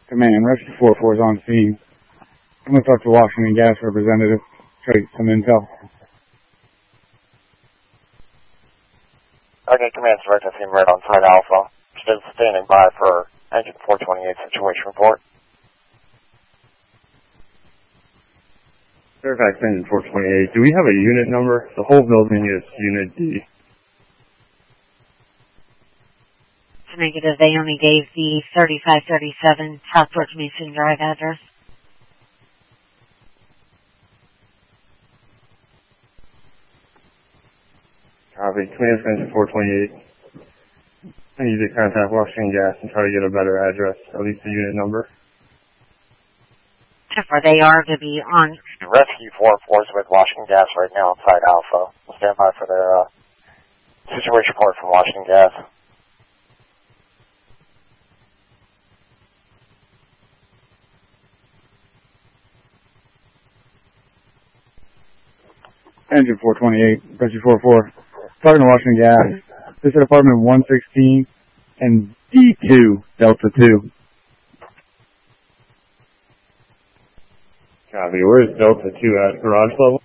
Command, Rescue 44 is on scene. I'm going to talk to Washington Gas representative, try to get some intel. Okay, Command, Direct Team Red on site Alpha. Still standing by for engine 428 situation report. Fairfax engine 428. Do we have a unit number? The whole building is Unit D. It's negative. They only gave the 3537 Southbrook Mason Drive address. Copy. Command engine 428. I need to contact Washington Gas and try to get a better address, at least the unit number. For they are to be on. Rescue 44 is with Washington Gas right now outside Alpha. We'll stand by for their situation report from Washington Gas. Engine 428, Rescue 44. Talking to Washington Gas. This is apartment 116 and D2, Delta 2. Copy. Where is Delta 2 at? Garage level?